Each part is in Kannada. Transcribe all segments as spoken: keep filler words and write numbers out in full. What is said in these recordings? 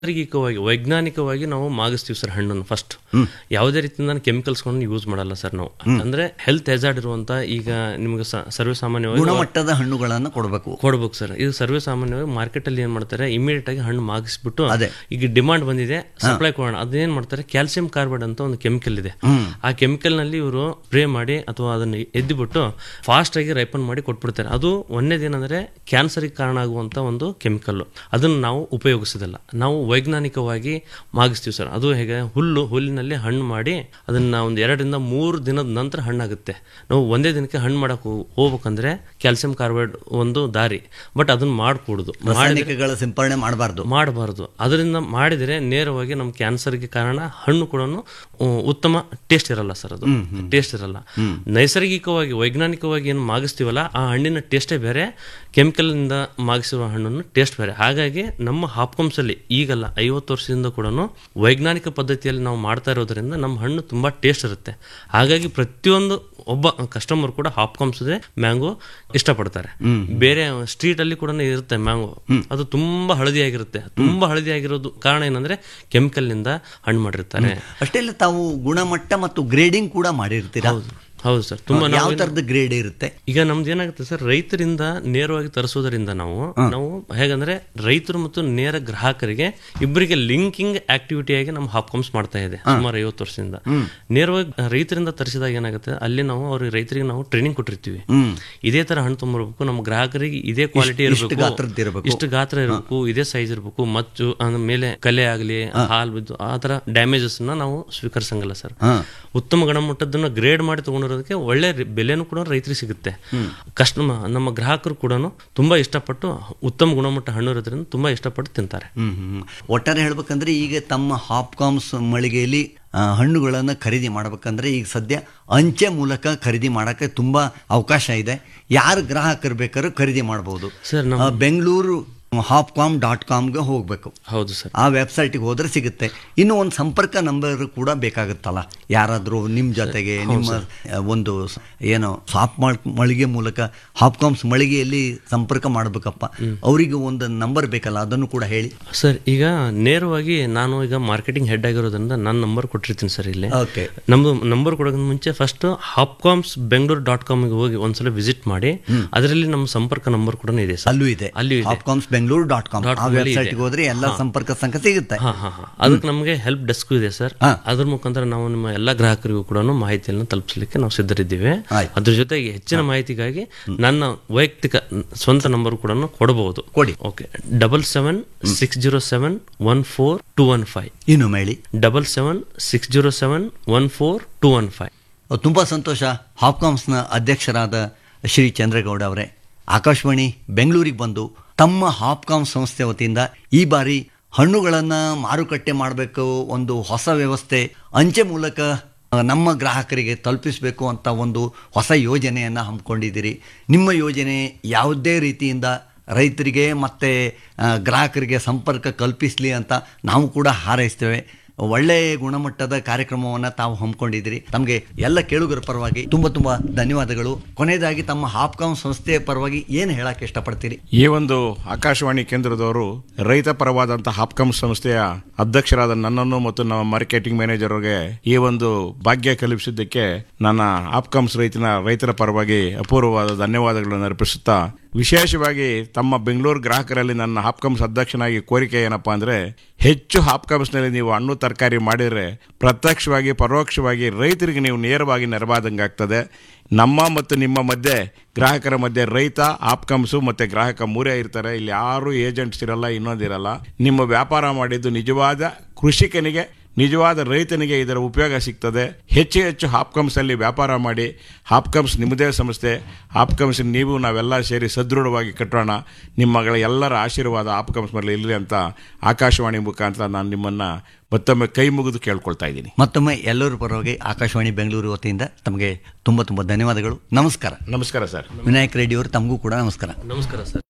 ನೈಸರ್ಗಿಕವಾಗಿ ವೈಜ್ಞಾನಿಕವಾಗಿ ನಾವು ಮಾಗಿಸ್ತೀವಿ ಸರ್ ಹಣ್ಣನ್ನು. ಫಸ್ಟ್ ಯಾವುದೇ ರೀತಿಯಿಂದ ಕೆಮಿಕಲ್ಸ್ಗಳನ್ನು ಯೂಸ್ ಮಾಡಲ್ಲ ಸರ್ ನಾವು. ಅಂದ್ರೆ ಹೆಲ್ತ್ ಹೆಜಾರ್ಡ್ ಇರುವಂತ ಈಗ ನಿಮ್ಗೆ ಸರ್ವೇ ಸಾಮಾನ್ಯವಾಗಿ ಗುಣಮಟ್ಟದ ಹಣ್ಣುಗಳನ್ನು ಕೊಡಬೇಕು ಕೊಡ್ಬೇಕು ಸರ್. ಇದು ಸರ್ವೇ ಸಾಮಾನ್ಯವಾಗಿ ಮಾರ್ಕೆಟ್ ಅಲ್ಲಿ ಏನ್ ಮಾಡ್ತಾರೆ, ಇಮಿಡಿಯೇಟ್ ಆಗಿ ಹಣ್ಣು ಮಾಗಿಸ್ಬಿಟ್ಟು ಈಗ ಡಿಮಾಂಡ್ ಬಂದಿದೆ ಸಪ್ಲೈ ಕೊಡೋಣ, ಅದೇನ್ ಮಾಡ್ತಾರೆ, ಕ್ಯಾಲ್ಸಿಯಂ ಕಾರ್ಬೈಡ್ ಅಂತ ಒಂದು ಕೆಮಿಕಲ್ ಇದೆ. ಆ ಕೆಮಿಕಲ್ ನಲ್ಲಿ ಇವರು ಸ್ಪ್ರೇ ಮಾಡಿ ಅಥವಾ ಅದನ್ನ ಎದ್ದಿಬಿಟ್ಟು ಫಾಸ್ಟ್ ಆಗಿ ರೈಪನ್ ಮಾಡಿ ಕೊಟ್ಬಿಡ್ತಾರೆ. ಅದು ಒಂದೇದೇನಂದ್ರೆ ಕ್ಯಾನ್ಸರ್ಗೆ ಕಾರಣ ಆಗುವಂತ ಒಂದು ಕೆಮಿಕಲ್. ಅದನ್ನ ನಾವು ಉಪಯೋಗಿಸೋದಿಲ್ಲ, ನಾವು ವೈಜ್ಞಾನಿಕವಾಗಿ ಮಾಗಿಸ್ತೀವಿ ಸರ್. ಅದು ಹೇಗೆ, ಹುಲ್ಲು ಹುಲ್ಲಿನಲ್ಲಿ ಹಣ್ಣು ಮಾಡಿ ಅದನ್ನ ಒಂದು ಎರಡರಿಂದ ಮೂರು ದಿನದ ನಂತರ ಹಣ್ಣಾಗುತ್ತೆ. ನಾವು ಒಂದೇ ದಿನಕ್ಕೆ ಹಣ್ಣು ಮಾಡಕ್ ಹೋಗ್ಬೇಕಂದ್ರೆ ಕ್ಯಾಲ್ಸಿಯಂ ಕಾರ್ಬೈಡ್ ಒಂದು ದಾರಿ, ಬಟ್ ಅದನ್ನ ಮಾಡಕೂಡುದು, ರಾಸಾಯನಿಕಗಳ ಸಿಂಪರಣೆ ಮಾಡಬಾರ್ದು ಮಾಡಬಾರ್ದು ಅದರಿಂದ ಮಾಡಿದರೆ ನೇರವಾಗಿ ನಮ್ಮ ಕ್ಯಾನ್ಸರ್ಗೆ ಕಾರಣ. ಹಣ್ಣು ಕೂಡ ಉತ್ತಮ ಟೇಸ್ಟ್ ಇರಲ್ಲ ಸರ್, ಅದು ಟೇಸ್ಟ್ ಇರಲ್ಲ. ನೈಸರ್ಗಿಕವಾಗಿ ವೈಜ್ಞಾನಿಕವಾಗಿ ಏನು ಮಾಗಿಸ್ತೀವಲ್ಲ ಆ ಹಣ್ಣಿನ ಟೇಸ್ಟೇ ಬೇರೆ, ಕೆಮಿಕಲ್ ಇಂದ ಮಾಗಿಸುವ ಹಣ್ಣನ್ನು ಟೇಸ್ಟ್ ಬೇರೆ. ಹಾಗಾಗಿ ನಮ್ಮ ಹಾಪ್ಕಾಮ್ಸ್ ಅಲ್ಲಿ ಈಗಲ್ಲ ಐವತ್ತು ವರ್ಷದಿಂದ ಕೂಡ ವೈಜ್ಞಾನಿಕ ಪದ್ಧತಿಯಲ್ಲಿ ನಾವು ಮಾಡ್ತಾ ಇರೋದ್ರಿಂದ ನಮ್ಮ ಹಣ್ಣು ತುಂಬಾ ಟೇಸ್ಟ್ ಇರುತ್ತೆ. ಹಾಗಾಗಿ ಪ್ರತಿಯೊಂದು ಒಬ್ಬ ಕಸ್ಟಮರ್ ಕೂಡ ಹಾಪ್ಕಾಮ್ಸ್ ಮ್ಯಾಂಗೋ ಇಷ್ಟಪಡ್ತಾರೆ. ಬೇರೆ ಸ್ಟ್ರೀಟ್ ಅಲ್ಲಿ ಕೂಡ ಇರುತ್ತೆ ಮ್ಯಾಂಗೋ, ಅದು ತುಂಬಾ ಹಳದಿ ಆಗಿರುತ್ತೆ. ತುಂಬಾ ಹಳದಿ ಆಗಿರೋದು ಕಾರಣ ಏನಂದ್ರೆ ಕೆಮಿಕಲ್ ನಿಂದ ಹಣ್ಣು ಮಾಡಿರ್ತಾರೆ. ಅಷ್ಟೇ ಇಲ್ಲ, ತಾವು ಗುಣಮಟ್ಟ ಮತ್ತು ಗ್ರೇಡಿಂಗ್ ಕೂಡ ಮಾಡಿರ್ತೀರಾ? ಹೌದು ಸರ್. ತುಂಬಾ ಯಾವ ತರದ ಗ್ರೇಡ್ ಇರುತ್ತೆ? ಈಗ ನಮ್ದು ಏನಾಗುತ್ತೆ ಸರ್, ರೈತರಿಂದ ನೇರವಾಗಿ ತರಿಸೋದರಿಂದ ನಾವು ನಾವು ಹೇಗಂದ್ರೆ ರೈತರು ಮತ್ತು ನೇರ ಗ್ರಾಹಕರಿಗೆ ಇಬ್ಬರಿಗೆ ಲಿಂಕಿಂಗ್ ಆಕ್ಟಿವಿಟಿ ಆಗಿ ನಮ್ಮ ಹಾಪ್ಕಾಮ್ಸ್ ಮಾಡ್ತಾ ಇದೆ ಸುಮಾರು ಐವತ್ತು ವರ್ಷದಿಂದ. ನೇರವಾಗಿ ರೈತರಿಂದ ತರಿಸಿದಾಗ ಏನಾಗುತ್ತೆ, ಅಲ್ಲಿ ನಾವು ಅವ್ರಿಗೆ ರೈತರಿಗೆ ನಾವು ಟ್ರೈನಿಂಗ್ ಕೊಟ್ಟಿರ್ತೀವಿ, ಇದೇ ತರ ಹಣ್ಣು ತೊಂಬರ್ಬೇಕು, ನಮ್ಮ ಗ್ರಾಹಕರಿಗೆ ಇದೇ ಕ್ವಾಲಿಟಿ ಇರಬೇಕು, ಇಷ್ಟು ಗಾತ್ರ ಇರಬೇಕು, ಇದೇ ಸೈಜ್ ಇರಬೇಕು, ಮಚ್ಚು ಮೇಲೆ ಕಲೆ ಆಗಲಿ ಹಾಲ್ ಬಿದ್ದು ಆ ತರ ಡ್ಯಾಮೇಜಸ್ ನಾವು ಸ್ವೀಕರಿಸಂಗಿಲ್ಲ ಸರ್. ಉತ್ತಮ ಗುಣಮಟ್ಟದನ್ನ ಗ್ರೇಡ್ ಮಾಡಿ ತಗೊಂಡು ಒಳ್ಳೆ ಬೆಲೆನೂ ಕೂಡ ರೈತರಿಗೆ ಸಿಗುತ್ತೆ. ಕಸ್ಟಮರ್ ನಮ್ಮ ಗ್ರಾಹಕರು ಕೂಡ ತುಂಬಾ ಇಷ್ಟಪಟ್ಟು ಉತ್ತಮ ಗುಣಮಟ್ಟ ಹಣ್ಣು ಇರೋದ್ರಿಂದ ತುಂಬಾ ಇಷ್ಟಪಟ್ಟು ತಿಂತಾರೆ. ಒಟ್ಟಾರೆ ಹೇಳ್ಬೇಕಂದ್ರೆ ಈಗ ತಮ್ಮ ಹಾಪ್ಕಾಮ್ಸ್ ಮಳಿಗೆಯಲ್ಲಿ ಹಣ್ಣುಗಳನ್ನು ಖರೀದಿ ಮಾಡ್ಬೇಕಂದ್ರೆ ಈಗ ಸದ್ಯ ಅಂಚೆ ಮೂಲಕ ಖರೀದಿ ಮಾಡಕ್ಕೆ ತುಂಬಾ ಅವಕಾಶ ಇದೆ. ಯಾರು ಗ್ರಾಹಕರು ಬೇಕಾದ್ರೂ ಖರೀದಿ ಮಾಡಬಹುದು ಸರ್. ಬೆಂಗಳೂರು ಹಾಪ್ಕಾಮ್ ಡಾಟ್ ಕಾಮ್ಗೆ ಹೋಗ್ಬೇಕು. ಹೌದು ಸರ್. ಆ ವೆಬ್ಸೈಟ್ಗೆ ಹೋದ್ರೆ ಸಿಗುತ್ತೆ. ಇನ್ನು ಒಂದು ಸಂಪರ್ಕ ನಂಬರ್ ಕೂಡ ಬೇಕಾಗುತ್ತಲ್ಲ, ಯಾರಾದರೂ ನಿಮ್ಮ ಜೊತೆಗೆ ನಿಮ್ಮ ಒಂದು ಏನು ಶಾಪ್ ಮಳಿಗೆ ಮೂಲಕ ಹಾಪ್ಕಾಮ್ಸ್ ಮಳಿಗೆಯಲ್ಲಿ ಸಂಪರ್ಕ ಮಾಡಬೇಕಪ್ಪ, ಅವರಿಗೆ ಒಂದು ನಂಬರ್ ಬೇಕಲ್ಲ, ಅದನ್ನು ಕೂಡ ಹೇಳಿ ಸರ್. ಈಗ ನೇರವಾಗಿ ನಾನು ಈಗ ಮಾರ್ಕೆಟಿಂಗ್ ಹೆಡ್ ಆಗಿರೋದ್ರಿಂದ ನನ್ನ ನಂಬರ್ ಕೊಟ್ಟಿರ್ತೀನಿ ಸರ್. ಇಲ್ಲಿ ಓಕೆ, ನಮ್ದು ನಂಬರ್ ಕೊಡೋಕೆ ಮುಂಚೆ ಫಸ್ಟ್ ಹಾಪ್ಕಾಮ್ಸ್ ಬೆಂಗಳೂರು ಡಾಟ್ ಕಾಮ್ಗೆ ಹೋಗಿ ಒಂದ್ಸಲ ವಿಸಿಟ್ ಮಾಡಿ, ಅದರಲ್ಲಿ ನಮ್ಮ ಸಂಪರ್ಕ ನಂಬರ್ ಕೂಡ ಇದೆ ಸರ್. ಅಲ್ಲೂ ಇದೆ, ಅಲ್ಲಿ ಹಾಪ್ಕಾಮ್ಸ್ ಬೆಂಗಳೂರು ಡಾಟ್ ಕಾಮ್ ಆ ವೆಬ್ಸೈಟ್ಗೆ ಹೋದ್ರೆ ಎಲ್ಲ ಸಂಪರ್ಕ ಸಂಖ್ಯೆ ಸಿಗುತ್ತೆ. ಅದಕ್ಕೆ ನಮಗೆ ಹೆಲ್ಪ್ ಡೆಸ್ಕ್ ಇದೆ ಸರ್. ಅದ್ರ ಮುಖಾಂತರ ನಾವು ನಿಮ್ಮ ಎಲ್ಲ ಗ್ರಾಹಕರಿಗೂ ಕೂಡ ಮಾಹಿತಿಯನ್ನು ತಲುಪಿಸಲಿಕ್ಕೆ ನಾವು ಸಿದ್ಧರಿದ್ದೀವಿ. ಅದ್ರ ಜೊತೆಗೆ ಹೆಚ್ಚಿನ ಮಾಹಿತಿಗಾಗಿ ನನ್ನ ವೈಯಕ್ತಿಕ ಸ್ವಂತ ನಂಬರ್ ಕೂಡ ಕೊಡಬಹುದು. ಕೊಡಿ. Okay, double seven six zero seven one four two one five. ಇನ್ನು ಮೇಳಿ double seven six zero seven one four two one five. ತುಂಬಾ ಸಂತೋಷ. ಹಾಪ್ಕಾಮ್ಸ್ನ ಅಧ್ಯಕ್ಷರಾದ ಶ್ರೀ ಚಂದ್ರೇಗೌಡ ಅವರೇ, ಆಕಾಶವಾಣಿ ಬೆಂಗಳೂರಿಗೆ ಬಂದು ತಮ್ಮ ಹಾಪ್ಕಾಮ್ ಸಂಸ್ಥೆ ವತಿಯಿಂದ ಈ ಬಾರಿ ಹಣ್ಣುಗಳನ್ನು ಮಾರುಕಟ್ಟೆ ಮಾಡಬೇಕು, ಒಂದು ಹೊಸ ವ್ಯವಸ್ಥೆ ಅಂಚೆ ಮೂಲಕ ನಮ್ಮ ಗ್ರಾಹಕರಿಗೆ ತಲುಪಿಸಬೇಕು ಅಂತ ಒಂದು ಹೊಸ ಯೋಜನೆಯನ್ನು ಹಮ್ಮಿಕೊಂಡಿದ್ದೀರಿ. ನಿಮ್ಮ ಯೋಜನೆ ಯಾವುದೇ ರೀತಿಯಿಂದ ರೈತರಿಗೆ ಮತ್ತು ಗ್ರಾಹಕರಿಗೆ ಸಂಪರ್ಕ ಕಲ್ಪಿಸಲಿ ಅಂತ ನಾವು ಕೂಡ ಹಾರೈಸ್ತೇವೆ. ಒಳ್ಳೆಯ ಗುಣಮಟ್ಟದ ಕಾರ್ಯಕ್ರಮವನ್ನು ತಾವು ಹಮ್ಮಿಕೊಂಡಿದ್ದೀರಿ. ತಮಗೆ ಎಲ್ಲ ಕೇಳುಗರ ಪರವಾಗಿ ತುಂಬ ತುಂಬ ಧನ್ಯವಾದಗಳು. ಕೊನೆಯದಾಗಿ ತಮ್ಮ ಹಾಪ್ಕಾಮ್ ಸಂಸ್ಥೆಯ ಪರವಾಗಿ ಏನು ಹೇಳಕ್ಕೆ ಇಷ್ಟಪಡ್ತೀರಿ? ಈ ಒಂದು ಆಕಾಶವಾಣಿ ಕೇಂದ್ರದವರು ರೈತ ಪರವಾದಂತಹ ಹಾಪ್ಕಾಮ್ ಸಂಸ್ಥೆಯ ಅಧ್ಯಕ್ಷರಾದ ನನ್ನನ್ನು ಮತ್ತು ನಮ್ಮ ಮಾರ್ಕೆಟಿಂಗ್ ಮ್ಯಾನೇಜರ್ ಅವರಿಗೆ ಈ ಒಂದು ಭಾಗ್ಯ ಕಲ್ಪಿಸಿದ್ದಕ್ಕೆ ನನ್ನ ಹಾಪ್ಕಾಮ್ಸ್ ರೈತನ ರೈತರ ಪರವಾಗಿ ಅಪೂರ್ವವಾದ ಧನ್ಯವಾದಗಳನ್ನು ಅರ್ಪಿಸುತ್ತಾ, ವಿಶೇಷವಾಗಿ ತಮ್ಮ ಬೆಂಗಳೂರು ಗ್ರಾಹಕರಲ್ಲಿ ನನ್ನ ಹಾಪ್ಕಾಮ್ಸ್ ಅಧ್ಯಕ್ಷನಾಗಿ ಕೋರಿಕೆ ಏನಪ್ಪಾ ಅಂದ್ರೆ, ಹೆಚ್ಚು ಹಾಪ್ಕಾಮ್ಸ್ನಲ್ಲಿ ನೀವು ಹಣ್ಣು ತರಕಾರಿ ಮಾಡಿದರೆ ಪ್ರತ್ಯಕ್ಷವಾಗಿ ಪರೋಕ್ಷವಾಗಿ ರೈತರಿಗೆ ನೀವು ನೇರವಾಗಿ ನೆರವಾದಂಗಾಗ್ತದೆ. ನಮ್ಮ ಮತ್ತು ನಿಮ್ಮ ಮಧ್ಯೆ ಗ್ರಾಹಕರ ಮಧ್ಯೆ ರೈತ, ಹಾಪ್ಕಾಮ್ಸು ಮತ್ತು ಗ್ರಾಹಕ ಮೂರೇ ಇರ್ತಾರೆ. ಇಲ್ಲಿ ಯಾರು ಏಜೆಂಟ್ಸ್ ಇರಲ್ಲ, ಇನ್ನೊಂದಿರಲ್ಲ. ನಿಮ್ಮ ವ್ಯಾಪಾರ ಮಾಡಿದ್ದು ನಿಜವಾದ ಕೃಷಿಕನಿಗೆ, ನಿಜವಾದ ರೈತನಿಗೆ ಇದರ ಉಪಯೋಗ ಸಿಗ್ತದೆ. ಹೆಚ್ಚು ಹೆಚ್ಚು ಹಾಪ್ಕಾಮ್ಸಲ್ಲಿ ವ್ಯಾಪಾರ ಮಾಡಿ. ಹಾಪ್ಕಾಮ್ಸ್ ನಿಮ್ಮದೇ ಸಂಸ್ಥೆ. ಹಾಪ್ಕಾಮ್ಸ್ ನೀವು ನಾವೆಲ್ಲ ಸೇರಿ ಸದೃಢವಾಗಿ ಕಟ್ಟೋಣ. ನಿಮ್ಮಗಳ ಎಲ್ಲರ ಆಶೀರ್ವಾದ ಹಾಪ್ಕಾಮ್ಸ್ ಮೇಲೆ ಇರಲಿ ಅಂತ ಆಕಾಶವಾಣಿ ಮುಖಾಂತರ ನಾನು ನಿಮ್ಮನ್ನು ಮತ್ತೊಮ್ಮೆ ಕೈ ಮುಗಿದು ಕೇಳ್ಕೊಳ್ತಾ ಇದ್ದೀನಿ. ಮತ್ತೊಮ್ಮೆ ಎಲ್ಲರ ಪರವಾಗಿ ಆಕಾಶವಾಣಿ ಬೆಂಗಳೂರು ವತಿಯಿಂದ ತಮಗೆ ತುಂಬ ತುಂಬ ಧನ್ಯವಾದಗಳು. ನಮಸ್ಕಾರ. ನಮಸ್ಕಾರ ಸರ್. ವಿನಾಯಕ್ ರೆಡ್ಡಿ ಅವರು, ತಮಗೂ ಕೂಡ ನಮಸ್ಕಾರ. ನಮಸ್ಕಾರ ಸರ್.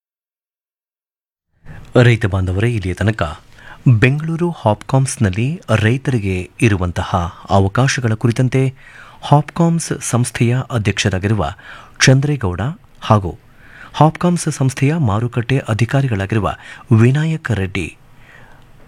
ರೈತ ಬಾಂಧವರೇ, ಇಲ್ಲಿಯ ತನಕ ಬೆಂಗಳೂರು ಹಾಪ್ಕಾಮ್ಸ್ನಲ್ಲಿ ರೈತರಿಗೆ ಇರುವಂತಹ ಅವಕಾಶಗಳ ಕುರಿತಂತೆ ಹಾಪ್ಕಾಮ್ಸ್ ಸಂಸ್ಥೆಯ ಅಧ್ಯಕ್ಷರಾಗಿರುವ ಚಂದ್ರೇಗೌಡ ಹಾಗೂ ಹಾಪ್ಕಾಮ್ಸ್ ಸಂಸ್ಥೆಯ ಮಾರುಕಟ್ಟೆ ಅಧಿಕಾರಿಗಳಾಗಿರುವ ವಿನಾಯಕ್ ರೆಡ್ಡಿ